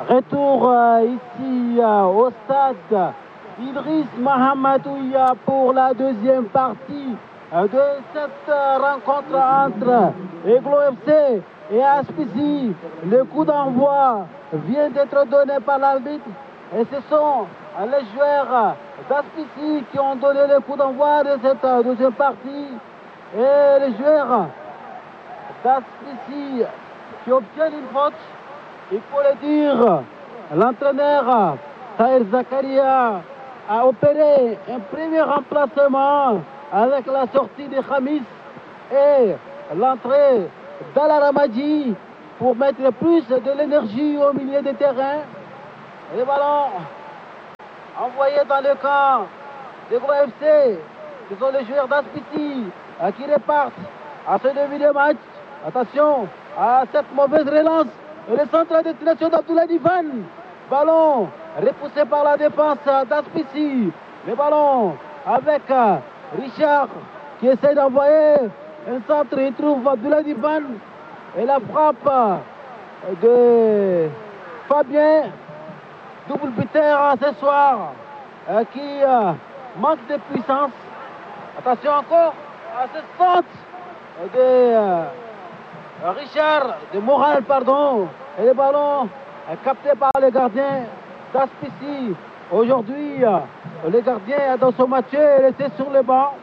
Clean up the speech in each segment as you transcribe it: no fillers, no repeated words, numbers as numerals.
Retour ici au stade Idriss Mahamadouia pour la deuxième partie de cette rencontre entre Eglo FC et Aspici. Le coup d'envoi vient d'être donné par l'arbitre et ce sont les joueurs d'Aspici qui ont donné le coup d'envoi de cette deuxième partie et les joueurs d'Aspici qui obtiennent une faute. Il faut le dire, l'entraîneur Tahir Zakaria a opéré un premier remplacement avec la sortie de Khamis et l'entrée d'Ala Ramadji pour mettre plus de l'énergie au milieu de terrain. Les ballons envoyés dans le camp de Gros FC. Ce sont les joueurs d'Aspici qui repartent à ce début de match. Attention à cette mauvaise relance. Et le centre à destination d'Abdoulaye Divan. Ballon repoussé par la défense d'Aspici. Le ballon avec Richard qui essaie d'envoyer un centre. Il trouve Abdoulaye Divan. Et la frappe de Fabien, double buteur ce soir, qui manque de puissance. Attention encore à ce centre de Richard, de Moral, pardon. Et le ballon capté par le gardien d'Aspici. Aujourd'hui, le gardien dans son match est resté sur le banc.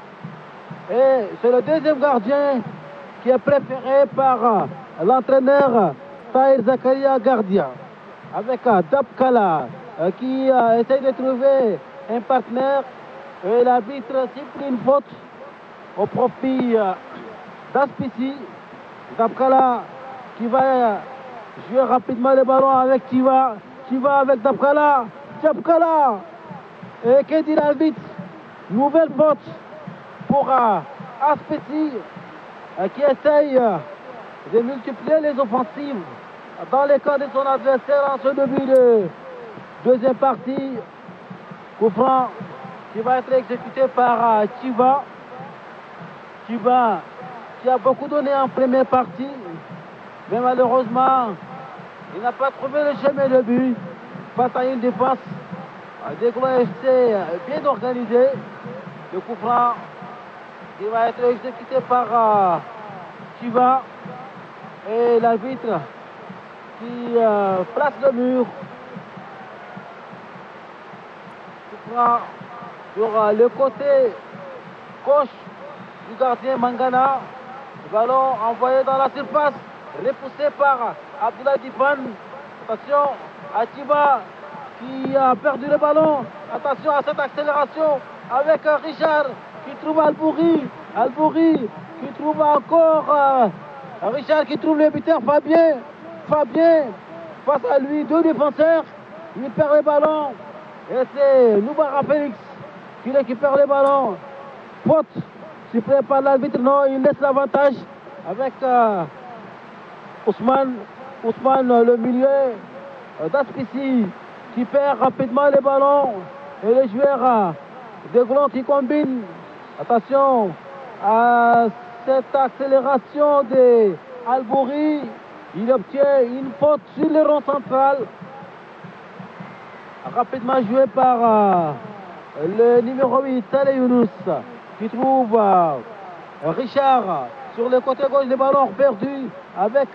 Et c'est le deuxième gardien qui est préféré par l'entraîneur Tahir Zakaria Gardien. Avec Dabkala qui essaie de trouver un partenaire. Et l'arbitre siffle une faute au profit d'Aspici. Dabkala qui va jouer rapidement le ballon avec Tiva. Tiva avec Dabkala. Dabkala. Et que dit l'arbitre? Nouvelle faute pour Aspici qui essaye de multiplier les offensives dans les camps de son adversaire en ce début de deuxième partie. Coup franc qui va être exécuté par Tiva. Tiva qui a beaucoup donné en première partie, mais malheureusement, il n'a pas trouvé le chemin de but face à une défense des Gros FC bien organisée. Le coup franc qui va être exécuté par Tiva et l'arbitre qui place le mur. Coup franc sur le côté gauche du gardien Mangana. Le ballon envoyé dans la surface, repoussé par Abdoulaye Divan. Attention à Tiva qui a perdu le ballon. Attention à cette accélération avec Richard qui trouve Albouri. Albouri qui trouve encore Richard qui trouve le buteur Fabien. Fabien face à lui, deux défenseurs. Il perd le ballon. Et c'est Noubara Félix qui récupère le ballon. Faute sifflé par l'arbitre. Non, il laisse l'avantage avec Ousmane. Ousmane, le milieu d'Aspici qui perd rapidement le ballon. Et les joueurs de Glon qui combinent. Attention à cette accélération de Albouri. Il obtient une faute sur le rond central. Rapidement joué par le numéro 8, Saleh Younous, qui trouve Richard sur le côté gauche des ballons perdus avec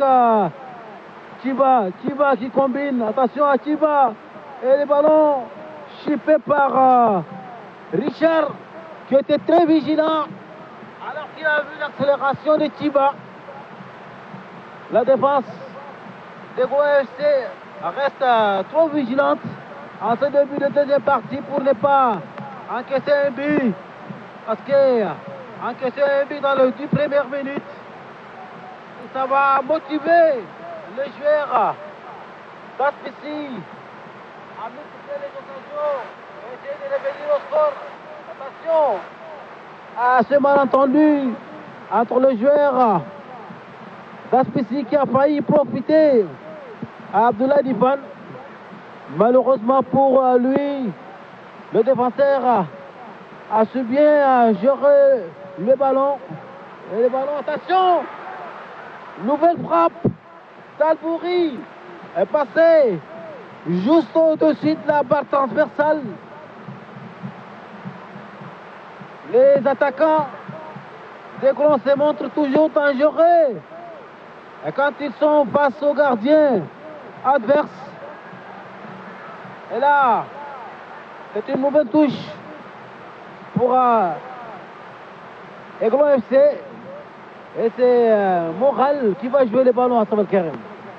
Chiba. Chiba qui combine. Attention à Chiba. Et les ballons chippés par Richard, qui était très vigilant alors qu'il a vu l'accélération de Chiba. La défense des Gros FC reste trop vigilante en ce début de deuxième partie pour ne pas encaisser un but. Parce que encaisser un but dans les 10 premières minutes, ça va motiver les joueurs d'Aspici à multiplier les occasions et essayer de revenir au score. Attention à ce malentendu entre le joueur d'Aspici qui a failli profiter à Abdoulaye Divan. Malheureusement pour lui, le défenseur a su bien gérer le ballon. Et le ballon, attention! Nouvelle frappe d'Albouri est passée juste au-dessus de la barre transversale. Les attaquants d'Aiglon se montrent toujours dangereux. Et quand ils sont face aux gardiens adverses. Et là, c'est une nouvelle touche pour Aiglon FC. Et c'est Moral qui va jouer les ballons à Sabal Karim.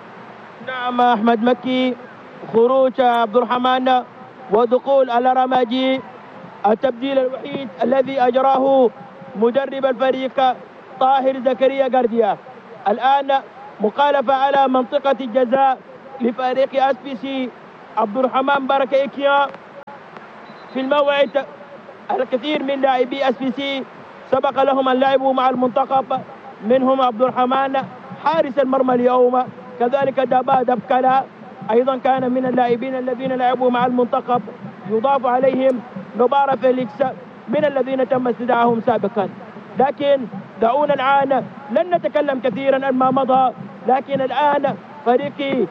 نعم أحمد مكي، خروج عبد الرحمن ودخول الرمادي، التبديل الوحيد الذي أجراه مدرب الفريق طاهر زكريا غارديا. الآن مخالفة على منطقة الجزاء لفريق اس بي سي. عبد الرحمن بركة إكيا في الموعد. الكثير من لاعبي اس بي سي سبق لهم أن لعبوا مع المنتخب، منهم عبد الرحمن حارس المرمى اليوم، كذلك دابا دبكلا أيضا كان من اللاعبين الذين لعبوا مع المنتخب، يضاف عليهم نبارة فيليكس من الذين تم استدعائهم سابقا. لكن دعونا الآن لن نتكلم كثيرا عن ما مضى، لكن الآن فريق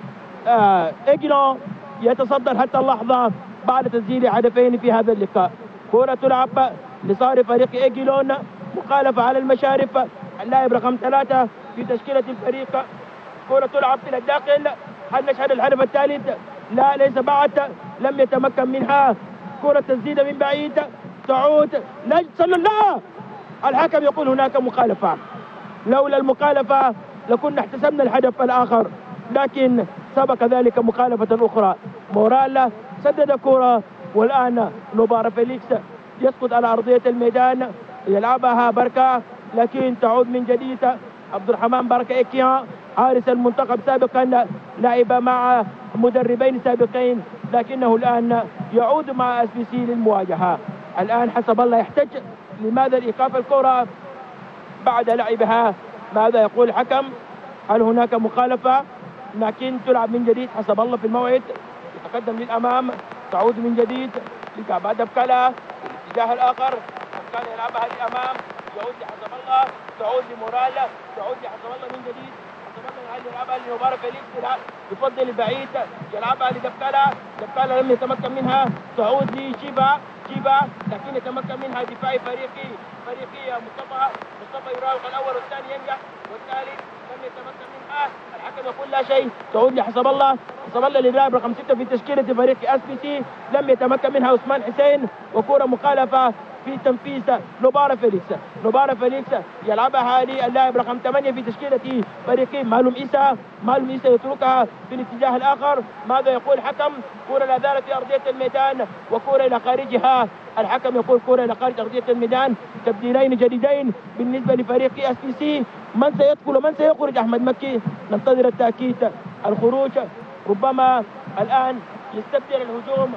إيجلون يتصدر حتى اللحظة بعد تسجيل هدفين في هذا اللقاء. كرة تلعب لصالح فريق إيجلون، مخالفة على المشارف، اللاعب رقم 3 في تشكيلة الفريق. كرة تلعب إلى الداخل، هل نشهد الهدف الثالث؟ لا، ليس بعد، لم يتمكن منها. كرة تسديدة من بعيد تعود، لا صلى الله، الحكم يقول هناك مخالفة. لولا المخالفة لكنا احتسبنا الهدف الآخر، لكن سبق ذلك مخالفة أخرى. مورال سدد كرة، والآن نبارة فيليكس يسقط على أرضية الميدان، يلعبها بركة، لكن تعود من جديد. عبد الرحمن بركة إكيا حارس المنتخب سابقا لعب مع مدربين سابقين، لكنه الآن يعود مع اس بي سي للمواجهة. الآن حسب الله يحتج لماذا لإيقاف الكرة بعد لعبها؟ ماذا يقول الحكم؟ هل هناك مخالفة؟ لكن تلعب من جديد حسب الله في الموعد، يتقدم للأمام، تعود من جديد لكعبة دبكلا في الاتجاه الآخر، كان يلعبها للأمام، يعود لحسب الله، تعود لمورال، تعود لحسب الله من جديد. يلعبها لنبارة فيليكس، يفضل البعيد، يلعبها لدبكالا، دبكالا لم يتمكن منها، تعود لشيبا، لكن يتمكن منها دفاعي فريقي مصطفى يراوغ الأول والثاني ينجح، والثالث لم يتمكن منها. الحكم يقول لا شيء، تعود لحسب الله للاعب رقم 6 في تشكيلة فريق اس بي سي، لم يتمكن منها عثمان حسين، وكرة مخالفة في تنفيذ نبارة فيليكس يلعبها للاعب رقم 8 في تشكيلة فريقين معلوم عيسى يتركها في الاتجاه الآخر. ماذا يقول الحكم؟ كرة لا زالت في أرضية الميدان وكرة إلى خارجها. الحكم يقول كرة إلى خارج أرضية الميدان. تبديلين جديدين بالنسبة لفريق اس بي سي، من سيدخل ومن سيخرج؟ أحمد مكي ننتظر التأكيد. الخروج ربما الآن يستبدل الهجوم،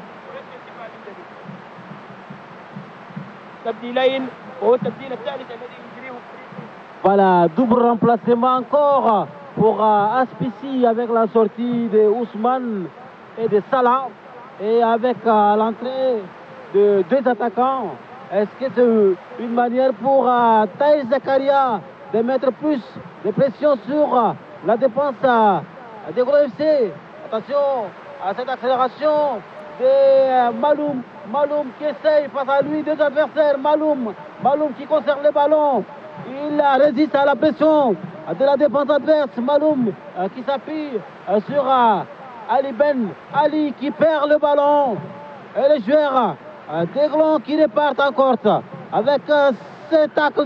تبديلين، وهو التبديل الثالث الذي يجريه. Voilà, double remplacement encore pour Aspici avec la sortie de Ousmane et de Salah, et avec l'entrée de 2 attaquants. Est-ce que c'est une manière pour Taïs Zakaria de mettre plus de pression sur la défense des Aiglon FC? Attention à cette accélération de Maloum qui essaye face à lui 2 adversaires. Maloum qui conserve le ballon. Il résiste à la pression de la défense adverse. Maloum qui s'appuie sur Ali Ben Ali qui perd le ballon. Et les joueurs d'Aiglon qui repartent en course avec ce tacle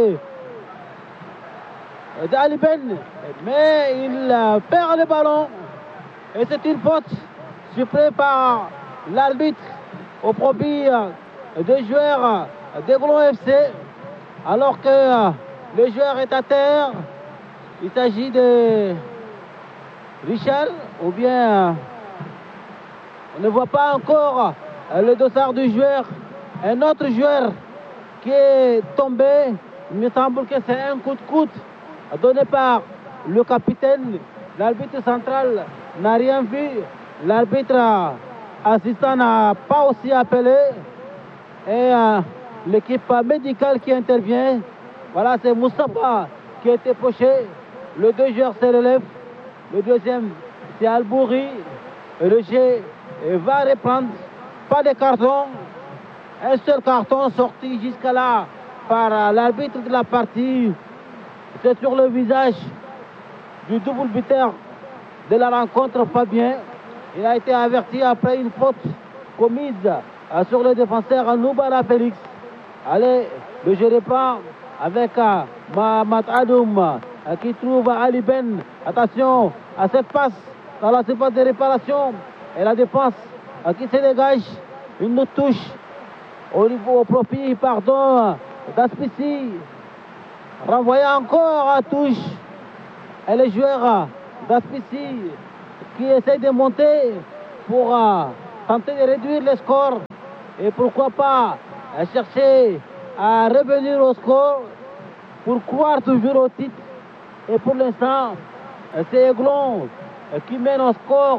d'Ali Ben. Mais il perd le ballon. Et c'est une faute sifflée par l'arbitre au profit des joueurs d'Aiglon FC, alors que le joueur est à terre. Il s'agit de Richard, ou bien on ne voit pas encore le dossard du joueur. Un autre joueur qui est tombé, il me semble que c'est un coup de coude donné par le capitaine. L'arbitre central n'a rien vu, l'arbitre assistant n'a pas aussi appelé, et l'équipe médicale qui intervient, voilà, c'est Moustapha qui a été poché. Le 2 joueurs se relèvent, le deuxième c'est Albouri, le jeu va reprendre. Pas de carton. Un seul carton sorti jusqu'à là par l'arbitre de la partie. C'est sur le visage du double buteur de la rencontre, Fabien. Il a été averti après une faute commise sur le défenseur Noubara Félix. Allez, le jeu reprend avec Mahamat Adoum qui trouve Ali Ben. Attention à cette passe dans la surface de réparation. Et la défense qui se dégage. Une touche au profit, d'Aspici. Renvoyé encore à touche. Et les joueurs d'Aspici qui essayent de monter pour tenter de réduire le score. Et pourquoi pas chercher à revenir au score pour croire toujours au titre. Et pour l'instant, c'est Aiglon qui mène au score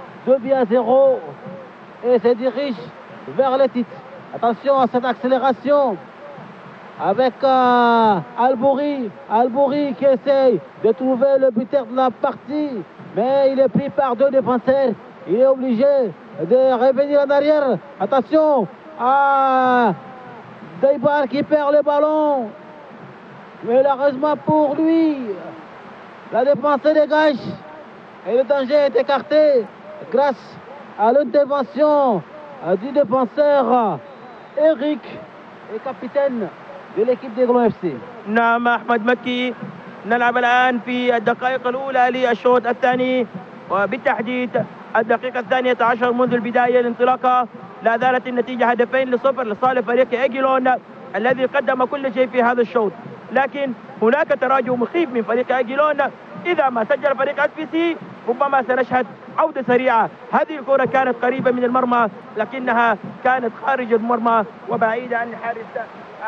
2-0 et se dirige vers le titre. Attention à cette accélération avec Albouri qui essaye de trouver le buteur de la partie, mais il est pris par deux défenseurs. Il est obligé de revenir en arrière. Attention à Deibar qui perd le ballon. Malheureusement pour lui, la défense se dégage et le danger est écarté grâce à l'intervention du défenseur Eric et capitaine de l'équipe d'Aiglon FC. نعم أحمد مكي. نلعب الآن في الدقائق الأولى للشوط الثاني وبالتحديد الدقيقة 12 منذ البداية الانطلاقة. لا زالت النتيجة 2-0 لصالح فريق أيجلون الذي قدم كل شيء في هذا الشوط، لكن هناك تراجع مخيف من فريق أيجلون. إذا ما سجل فريق SPC ربما سنشهد عودة سريعة. هذه الكرة كانت قريبة من المرمى لكنها كانت خارج المرمى وبعيدة عن الحارس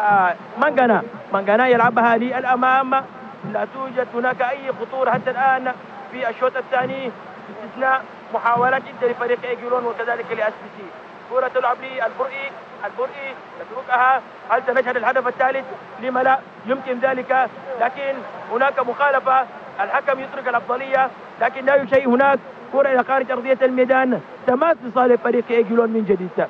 مانغانا يلعبها للأمام. لا توجد هناك أي خطورة حتى الآن في الشوط الثاني باستثناء محاولات جدا لفريق أيجلون وكذلك لSPC. كرة تلعب البرئي يتركها. هل سنشهد الهدف الثالث؟ لما لا، يمكن ذلك، لكن هناك مخالفة. الحكم يترك الأفضلية لكن لا شيء هناك. كرة إلى خارج أرضية الميدان، تماس لصالح فريق أيجلون من جديد.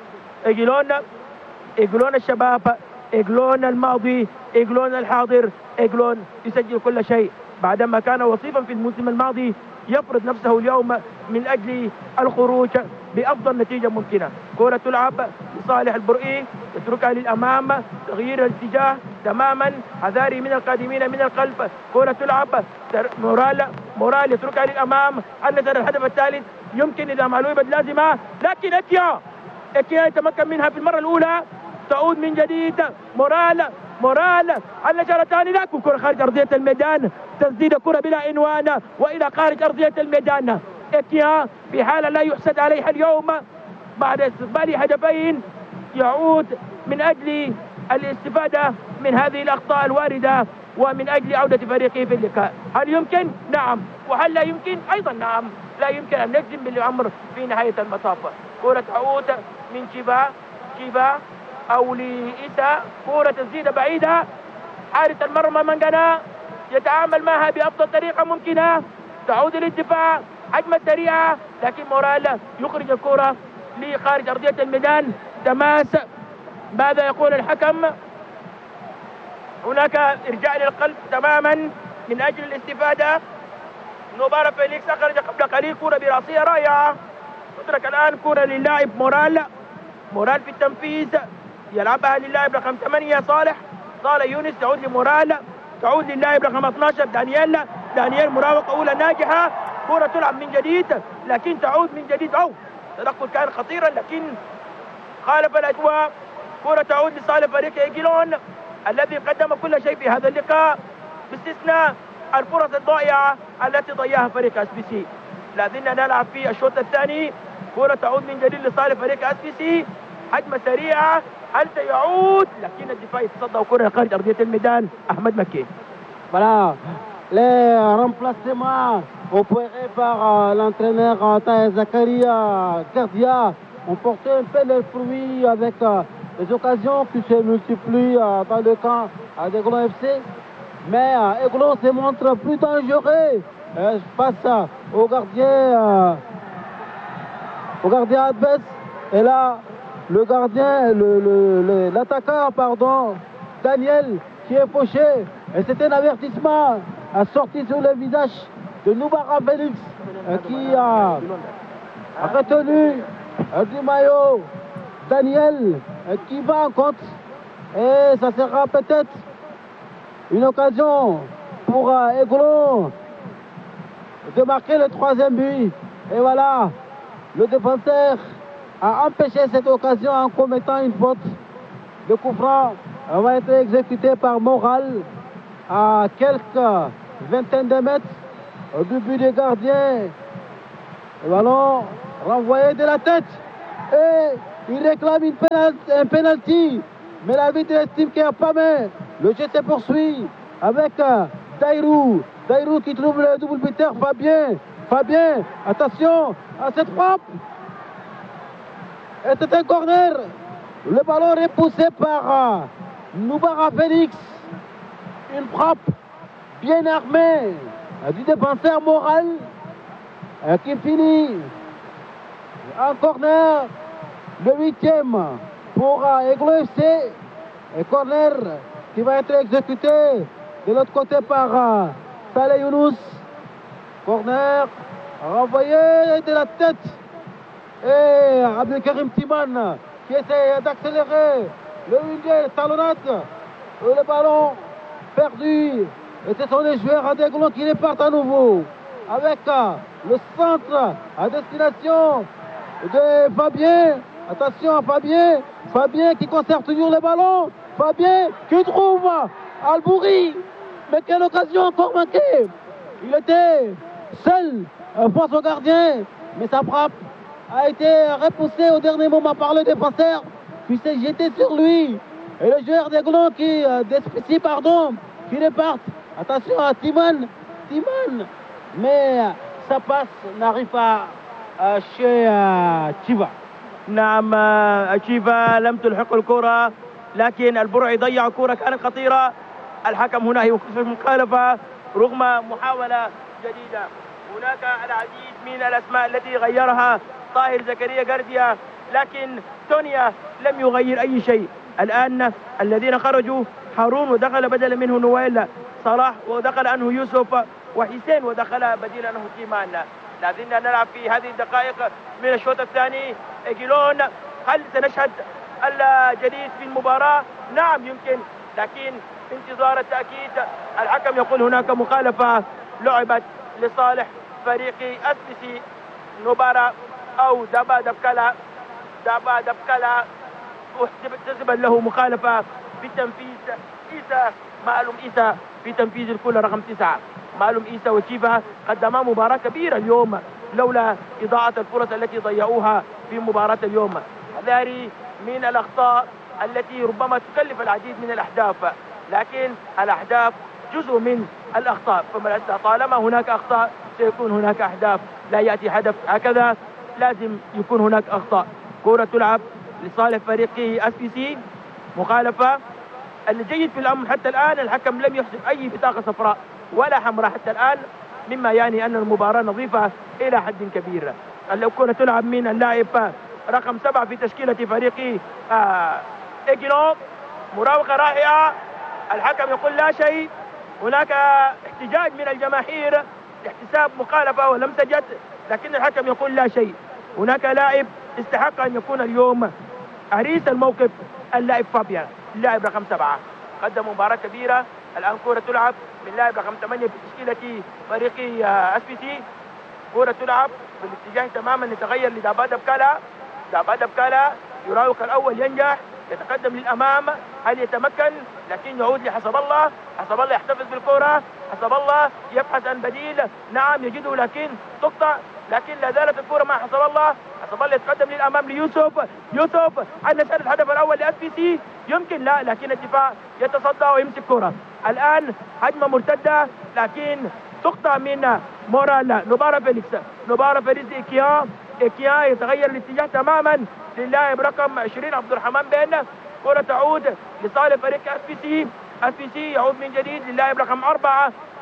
أيجلون الشباب، أيجلون الماضي، أيجلون الحاضر، أيجلون يسجل كل شيء بعدما كان وصيفا في الموسم الماضي يفرض نفسه اليوم من أجل الخروج بأفضل نتيجة ممكنة. كرة تلعب لصالح البرئي يتركها للأمام، تغيير الاتجاه تماما، حذاري من القادمين من الخلف. كرة تلعب مورال يتركها للأمام. هل نزل الهدف الثالث؟ يمكن إذا ما لعبت لازمة، لكن إكيا يتمكن منها في المرة الأولى. تعود من جديد مورال هل نشر ثاني، لكن كرة خارج أرضية الميدان. تسديد كرة بلا عنوان وإلى خارج أرضية الميدان. إكيا في حالة لا يحسد عليها اليوم بعد استقبال هدفين، يعود من أجل الاستفادة من هذه الأخطاء الواردة ومن أجل عودة فريقه في اللقاء. هل يمكن؟ نعم. وهل لا يمكن؟ أيضا نعم. لا يمكن أن نجزم بالأمر في نهاية المطاف. كرة تعود من شيبا أو لإيسا. كرة تسديدة بعيدة، حارس المرمى مانغانا يتعامل معها بأفضل طريقة ممكنة. تعود للدفاع، هجمة سريعة لكن مورال يخرج الكرة لخارج أرضية الميدان. تماس. ماذا يقول الحكم؟ هناك إرجاع للقلب تماما من أجل الاستفادة. نوبارا فيليكس أخرج قبل قليل كرة براسية رائعة. تترك الآن كرة للاعب مورال في التنفيذ، يلعبها للاعب رقم 8 صالح يونس. تعود لمورال، تعود للاعب رقم 12 دانييل. مراوغة أولى ناجحة. كرة تلعب من جديد لكن تعود من جديد. تدخل كان خطيرا لكن خالف الأجواء. كرة تعود لصالح فريق أيجلون الذي قدم كل شيء في هذا اللقاء باستثناء الفرص الضائعة التي ضيعها فريق SPC. لازلنا نلعب في الشوط الثاني. كرة تعود من جديد لصالح فريق SPC. هجمة سريعة، هل سيعود؟ لكن الدفاع يتصدى وكرة خارج أرضية الميدان. أحمد مكي. Voilà, les remplacements opérés par l'entraîneur Taher Zakaria Gardia ont porté un peu leurs fruits avec les occasions qui se multiplient dans le camp d'Aiglon FC. Mais Aiglon se montre plus dangereux face au gardien au gardien adverse. Et là, le gardien, l'attaquant, pardon, Daniel, qui est fauché. Et c'était un avertissement a sorti sur le visage de Noubara Félix qui a retenu du maillot Daniel qui va en compte. Et ça sera peut-être une occasion pour Aiglon de marquer le 3e but. Et voilà, le défenseur a empêché cette occasion en commettant une faute. Le coup franc va être exécuté par Moral à quelques vingtaine de mètres du but des gardiens. Le ballon renvoyé de la tête et il réclame un penalty. Mais l'arbitre estime qu'il n'y a pas main. Le jeu se poursuit avec Dairou. Dairou qui trouve le double buteur Fabien. Fabien, attention à cette frappe. Et c'est un corner. Le ballon repoussé par Noubara Félix. Une frappe bien armée du défenseur Moral qui finit en corner. Le 8e pour Aiglon FC. Un corner qui va être exécuté de l'autre côté par Saleh Younous. Corner renvoyé de la tête. Et Abdelkarim Timan qui essaie d'accélérer. Le winger talonnade. Le ballon perdu. Et ce sont les joueurs d'Aiglon qui repartent à nouveau. Avec le centre à destination de Fabien. Attention à Fabien. Fabien qui conserve toujours le ballon. Fabien qui trouve Albouri. Mais quelle occasion encore manquée. Il était seul face au gardien. Mais sa frappe a été repoussée au dernier moment par le défenseur. Puis s'est jeté sur lui. Et le joueur d'Aiglon qui repart. Attention à Timan. Mais sa passe n'arrive pas chez Chiva. نعم تشيفا لم تلحق الكرة لكن البرعي ضيع كرة كانت خطيرة. الحكم هنا يوقف المخالفة رغم محاولة جديدة. هناك العديد من الأسماء التي غيرها طاهر زكريا جارديا لكن تونيا لم يغير أي شيء. الآن الذين خرجوا هارون ودخل بدلا منه نويل صلاح ودخل عنه يوسف وحسين ودخل بديلا عنه تيمان. لازلنا نلعب في هذه الدقائق من الشوط الثاني. إيجلون هل سنشهد الجديد في المباراة؟ نعم يمكن لكن انتظار التأكيد. الحكم يقول هناك مخالفة لعبت لصالح فريق أسبسي نوبارا أو دابا دبكلا تحسب له مخالفة بتنفيذ معلوم إيسا في تنفيذ الكرة رقم 9. معلوم إيسا وتشيفا قدما مباراة كبيرة اليوم لولا إضاعة الفرص التي ضيعوها في مباراة اليوم. هذه من الأخطاء التي ربما تكلف العديد من الأهداف لكن الأهداف جزء من الأخطاء. فطالما هناك أخطاء سيكون هناك أهداف. لا يأتي هدف هكذا لازم يكون هناك أخطاء. كرة تلعب لصالح فريق SPC. مخالفة. الجيد في الأمر حتى الآن الحكم لم يحسب أي بطاقة صفراء ولا حمراء حتى الآن مما يعني أن المباراة نظيفة إلى حد كبير. لو كرة تلعب من اللاعب رقم 7 في تشكيلة فريق إيجلون. مراوغة رائعة. الحكم يقول لا شيء. هناك احتجاج من الجماهير لاحتساب مخالفة ولم تجد لكن الحكم يقول لا شيء. هناك لاعب استحق أن يكون اليوم عريس الموقف اللاعب فابيان اللاعب رقم 7. قدم مباراة كبيرة. الآن كرة تلعب من لاعب رقم 8 في تشكيلة فريق SPC. كرة تلعب في الاتجاه تماما يتغير لدابا دبكالا. يراوغ الأول ينجح يتقدم للأمام. هل يتمكن؟ لكن يعود لحسب الله. حسب الله يحتفظ بالكرة. حسب الله يبحث عن بديل. نعم يجده لكن تقطع. لكن لا زالت الكرة مع حسب الله. حسب الله يتقدم للأمام ليوسف. هل نشهد الهدف الأول لSPC؟ يمكن لا لكن الدفاع يتصدى ويمسك كرة. الآن هجمة مرتدة لكن تقطع من مورال نوبارا فيليكس إكيان يتغير الاتجاه تماما للاعب رقم 20 عبد الرحمن بن. كرة تعود لصالح فريق SPC. يعود من جديد للاعب رقم 4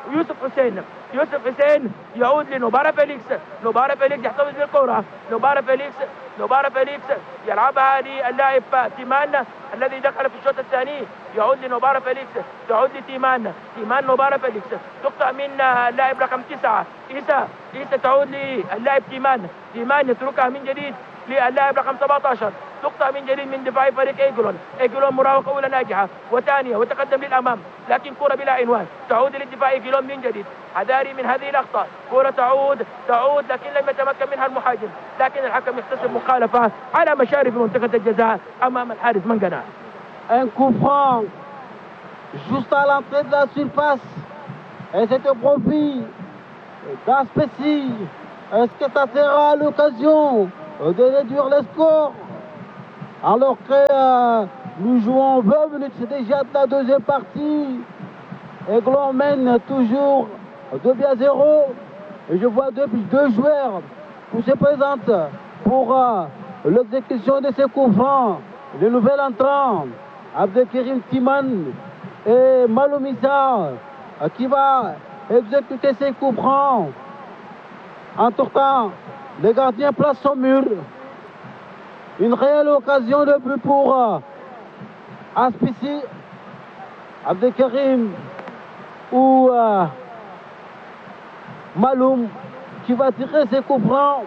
يوسف حسين يعود لنوبارا فيليكس. نوبارا فيليكس يحتفظ بالكرة. نوبارا فيليكس يلعبها للاعب تيمان الذي دخل في الشوط الثاني. يعود لنوبارا فيليكس، تعود لتيمان. نوبارا فيليكس تقطع من اللاعب رقم 9 إيسا تعود للاعب تيمان يتركها من جديد للاعب رقم 17. تقطع من جديد من دفاع فريق ايجلون مراوغة أولى ناجحة وثانية وتقدم للأمام، لكن كرة بلا عنوان تعود للدفاع ايجلون من جديد. حذاري من هذه الأخطاء. كرة تعود لكن لم يتمكن منها المحاجم، لكن الحكم يحتسب مخالفة على مشارف منطقة الجزاء أمام الحارس منغنا. Un coup franc juste à l'entrée de la surface. Et c'est au profit d'Aspesi. Est-ce que ça sera l'occasion de réduire le score? Alors que nous jouons 20 minutes déjà de la deuxième partie. Aiglon mène toujours 2-0. Et je vois deux joueurs qui se présentent pour l'exécution de ces coups francs. Le nouvel entrant, Abdelkerim Timan et Malomissa, qui va exécuter ses coups francs. Entre-temps, le gardien place son mur. Une réelle occasion de but pour Aspisi, Abdelkerim ou Maloum qui va tirer ses coups francs.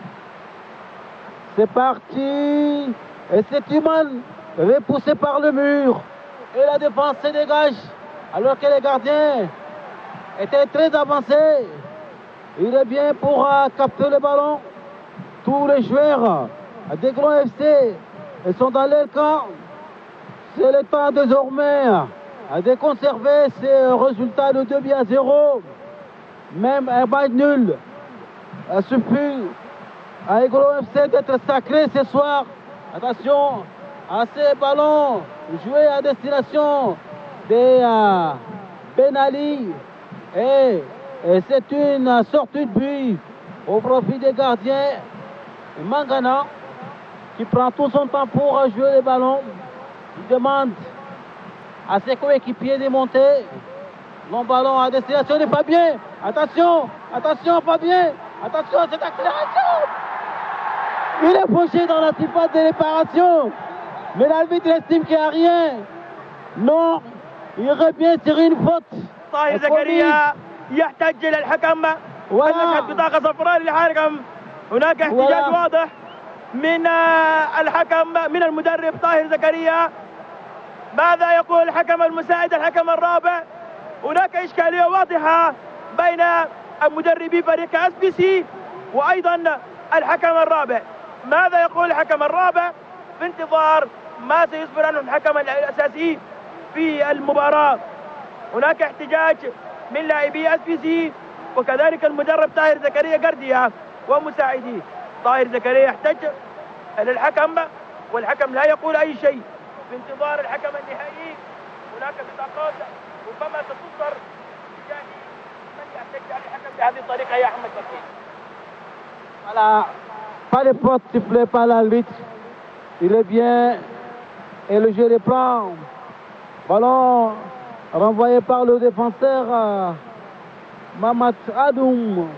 C'est parti. Et c'est Timan repoussé par le mur. Et la défense se dégage alors que les gardiens étaient très avancés. Il est bien pour capter le ballon. Tous les joueurs d'Aiglon FC sont dans leur camp. C'est le temps désormais de conserver ces résultats de 2-0. Même un match nul suffit à Aiglon FC d'être sacré ce soir. Attention à ces ballons joués à destination des Ben Ali. Et c'est une sortie de but au profit des gardiens. Mangana qui prend tout son temps pour jouer les ballons. Il demande à ses coéquipiers de monter. Long ballon à destination de Fabien. Attention Fabien. Attention à cette accélération. Il est fauché dans la surface de réparation. Mais l'arbitre estime qu'il n'y a rien. Non, il revient sur une faute. طاهر زكريا يحتج إلى الحكم مسكت بطاقة صفراء للحكم. هناك احتجاج واضح من الحكم من المدرب طاهر زكريا. ماذا يقول الحكم المساعد الحكم الرابع؟ هناك إشكالية واضحة بين مدربي فريق أسبيسي وأيضا الحكم الرابع. ماذا يقول الحكم الرابع؟ في انتظار ما سيصبر عنه الحكم الأساسي في المباراة. هناك احتجاج من لاعبي أسبيسي وكذلك المدرب طاهر زكريا قردية ومساعديه. طاهر زكريا يحتج إلى الحكم والحكم لا يقول أي شيء. في انتظار الحكم النهائي. هناك بطاقات ربما ستصدر تجاه من يحتج على الحكم بهذه الطريقة يا أحمد مكي. Voilà, pas de faute sifflée par l'arbitre. Il est bien et le jeu reprend. Ballon renvoyé par le défenseur Mamad Adoum.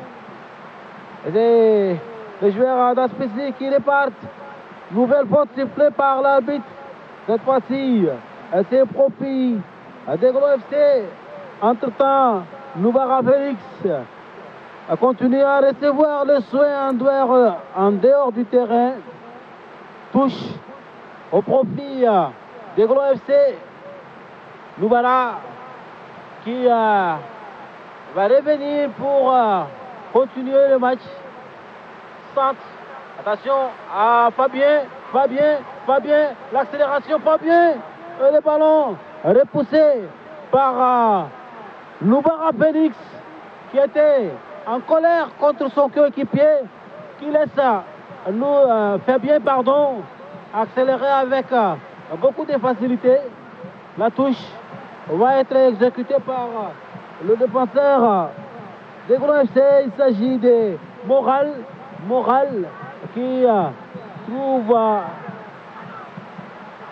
Et les joueurs d'Aspécie qui repartent. Nouvelle faute sifflée par l'arbitre. Cette fois-ci, c'est profit d'Aiglon FC. Entre-temps, Noubara Félix a continué à recevoir le soin en dehors du terrain. Touche au profit d'Aiglon FC. Noubara qui va revenir pour continuer le match. Centre. Attention à Fabien, l'accélération Fabien. Et le ballon repoussé par Noubara Félix qui était en colère contre son coéquipier qui laisse Fabien accélérer avec beaucoup de facilité. La touche va être exécutée par le défenseur d'Aiglon FC. Il s'agit de Moral qui trouve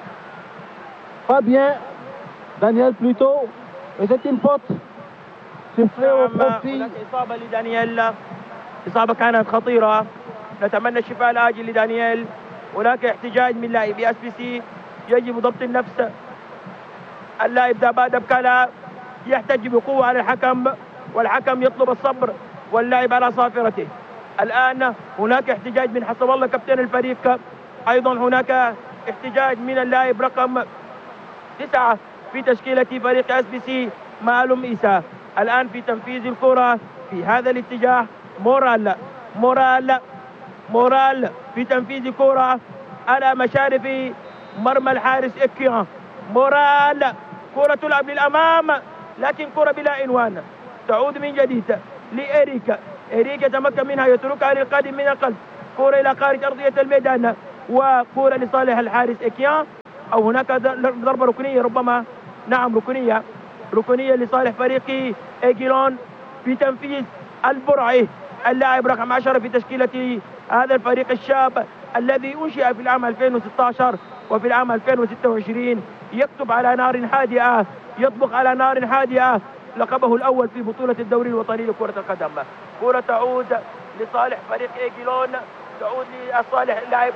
Fabien, Daniel plutôt. Et c'est une faute sifflé au نعم، profit. هناك إصابة لدانييل، إصابة كانت خطيرة، نتمنى الشفاء العاجل لدانييل. هناك احتجاج من لاعبي SBC، يجب ضبط النفس. اللاعب دابا دبكالا يحتج بقوة على الحكم، والحكم يطلب الصبر واللاعب على صافرته. الآن هناك احتجاج من حسب الله كابتن الفريق، أيضا هناك احتجاج من اللاعب رقم 9 في تشكيلة فريق SBC معلوم إيسا. الآن في تنفيذ الكرة في هذا الاتجاه مورال في تنفيذ كرة على مشارف مرمى الحارس إكيان. مورال، كرة تلعب للأمام لكن كرة بلا عنوان، تعود من جديد لإريكا. يتمكن منها، يتركها للقادم من القلب، كرة إلى خارج أرضية الميدان، وكرة لصالح الحارس إكيان. أو هناك ضربة ركنية ربما، نعم ركنية لصالح فريق إيجيلون في تنفيذ البرعي، اللاعب رقم 10 في تشكيلة هذا الفريق الشاب الذي أنشئ في العام 2016 وفي العام 2026 يكتب على نار حادئة، يطبخ على نار حادئة لقبه الأول في بطولة الدوري الوطني لكرة القدم. كرة تعود لصالح فريق إيجيلون، تعود لصالح اللاعب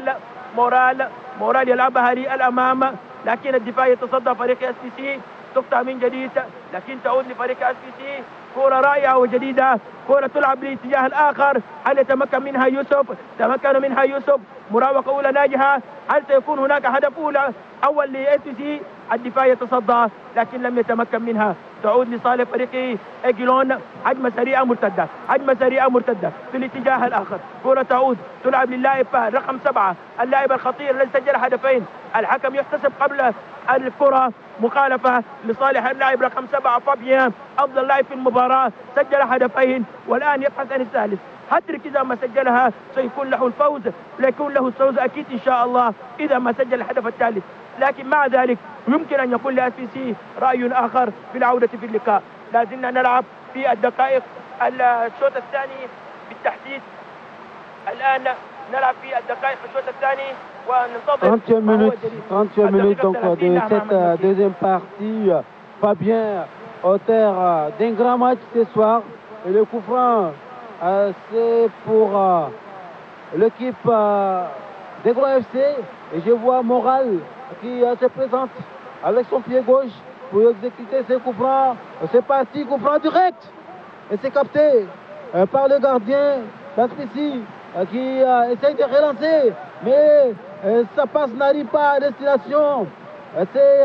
مورال يلعبها للأمام، لكن الدفاع يتصدى فريق SBC، تقطع من جديد لكن تعود لفريق SBC. كرة رائعة وجديدة، كرة تلعب للاتجاه الآخر، هل يتمكن منها يوسف؟ تمكن منها يوسف، مراوغة أولى ناجحة، هل سيكون هناك هدف أول لSBC؟ الدفاع يتصدى لكن لم يتمكن منها، تعود لصالح فريق إيجيلون. هجمة سريعة مرتدة في الاتجاه الآخر، كرة تعود تلعب للاعب رقم 7 اللاعب الخطير الذي سجل هدفين. الحكم يحتسب قبل الكرة مخالفة لصالح اللاعب رقم 7 فابيان، أفضل لاعب في المباراة، سجل هدفين والآن يبحث عن الثالث. هاتريك إذا ما سجلها سيكون له الفوز، ليكون له الفوز أكيد إن شاء الله إذا ما سجل الهدف الثالث، لكن مع ذلك يمكن أن يكون لSBC رأي آخر في العودة في اللقاء. لازلنا نلعب في الدقائق الشوط الثاني بالتحديد، الآن نلعب في الدقائق الشوط الثاني وننتظر 30 minutes donc de cette deuxième partie. Fabien auteur d'un grand match ce soir, et le coup franc c'est pour l'équipe d'Aiglon FC, et je vois Moral qui se présente avec son pied gauche pour exécuter ce coup franc. C'est parti, coup franc direct, et c'est capté par le gardien d'SBC qui essaye de relancer, mais sa passe n'arrive pas à destination. C'est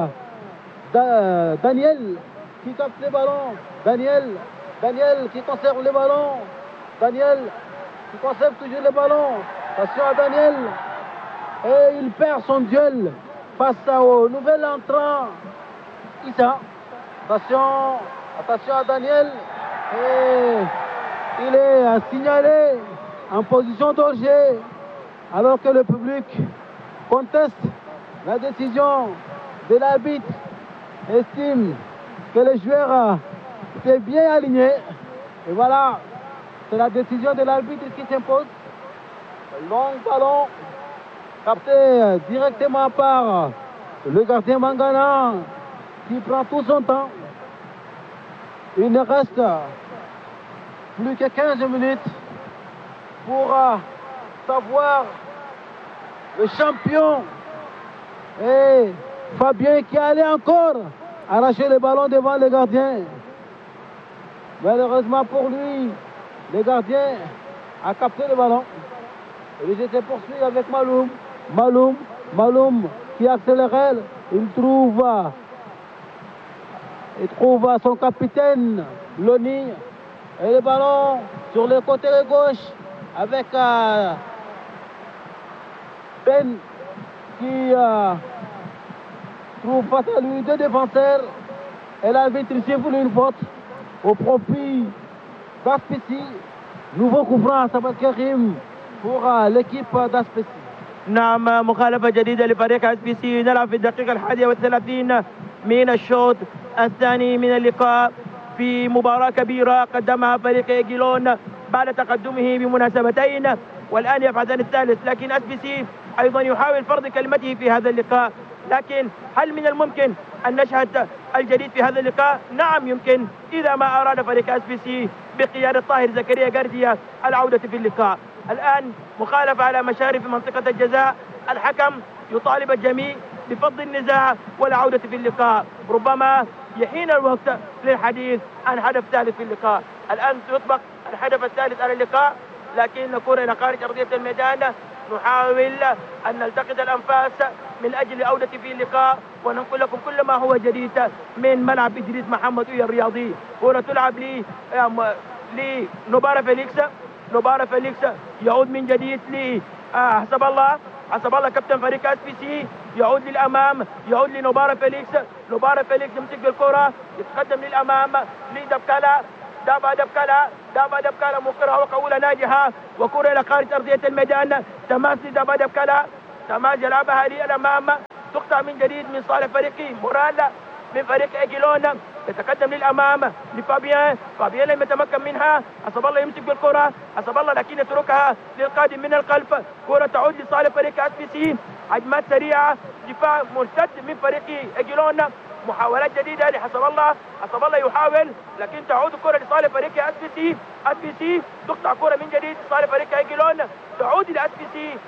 Daniel qui capte le ballon, Daniel qui conserve le ballon, Daniel qui conserve toujours le ballon. Attention à Daniel, et il perd son duel face au nouvel entrant Issa. Attention à Daniel, et il est signalé en position de danger alors que le public conteste la décision de l'arbitre, estime que les joueurs étaient bien alignés. Et voilà, c'est la décision de l'arbitre qui s'impose. Long ballon capté directement par le gardien Mangana qui prend tout son temps. Il ne reste plus que 15 minutes pour savoir le champion, et Fabien qui allait encore arracher le ballon devant le gardien. Malheureusement pour lui, le gardien a capté le ballon. Et il se poursuit avec Maloum qui accélère. Il trouve son capitaine Loni, et le ballon sur le côté gauche avec Ben qui trouve face à lui deux défenseurs, et l'arbitre siffle une faute au profit d'SBC. Nouveau coup franc Sabal Karim pour l'équipe d'SBC. نعم، مخالفة جديدة لفريق SBC. نلعب في الدقيقة 31 من الشوط الثاني من اللقاء في مباراة كبيرة قدمها فريق إيجيلون بعد تقدمه بمناسبتين، والآن يبحث عن الثالث، لكن SBC أيضا يحاول فرض كلمته في هذا اللقاء. لكن هل من الممكن أن نشهد الجديد في هذا اللقاء؟ نعم يمكن، إذا ما أراد فريق اس بي سي بقيادة طاهر زكريا جارديا العودة في اللقاء. الآن مخالفة على مشارف منطقة الجزاء، الحكم يطالب الجميع بفض النزاع والعودة في اللقاء. ربما يحين الوقت للحديث عن هدف ثالث في اللقاء. الآن يطبق الهدف الثالث على اللقاء، لكن الكرة إلى خارج أرضية الميدان. نحاول أن نلتقط الأنفاس من أجل عودة في اللقاء وننقل لكم كل ما هو جديد من ملعب إدريس محمد أوي الرياضي. كرة تلعب لنبارة فيليكس. نبارة فيليكس يعود من جديد حسب الله كابتن فريق اس بي سي، يعود للأمام، يعود لنبارة فيليكس. نبارة فيليكس يمسك بالكرة، يتقدم للأمام لدبكالا. دابا دبكالا مقرها وقولة ناجحة، وكرة إلى خارج أرضية الميدان. تماس لدابا دبكالا، تماس يلعبها للأمام، تقطع من جديد من صالح فريق مورالا من فريق ايجيلون. يتقدم للأمام لفابيان. فابيان لم يتمكن منها. حسب الله يمسك بالكرة، حسب الله لكن يتركها للقادم من الخلف. كرة تعود لصالح فريق اس بي سي، هجمات سريعة، دفاع مرتد من فريق ايجيلون، محاولات جديدة لحسب الله يحاول، لكن تعود الكرة لصالح فريق اس بي سي. تقطع كرة من جديد لصالح فريق ايجيلون، تعود لأس بي سي.